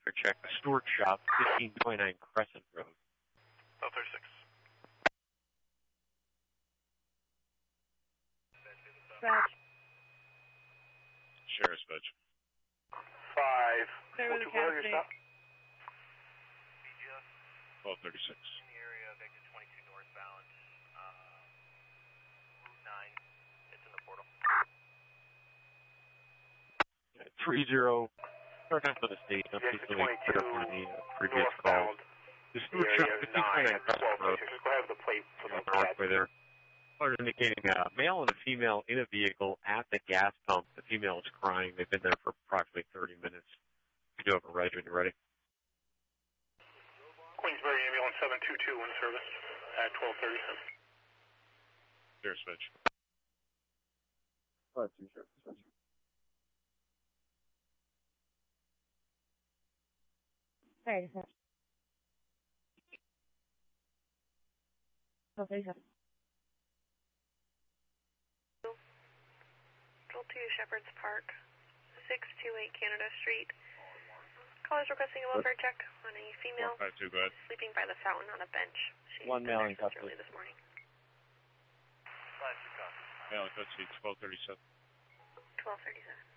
record check. Stewart Shop, 1529 Crescent Road. 1236. Badge. Sheriff's badge. 5. Clear with the capacity. 1236. In the area of exit 22 northbound, Route 9. It's in the portal. 30. Start out for the station. Exit Please really 22 clear for the previous call. northbound. The The Stewart area Shop, of 1529 9 Crescent Road. 1236. Go ahead with the plate for the Northway there. Are indicating a male and a female in a vehicle at the gas pump. The female is crying. They've been there for approximately 30 minutes. You do have a reg when you're ready. Queensbury Ambulance 722 in service at 1237. Sheriff's badge. 5-2, Sheriff's badge. Sorry, just 1237. Control 2, Shepherd's Park, 628 Canada Street. Callers requesting a welfare check on a female 452, go ahead. sleeping by the fountain on a bench. She's One been male there in since custody. early this morning. 5 2 copy. Male in custody, 1237. 1237.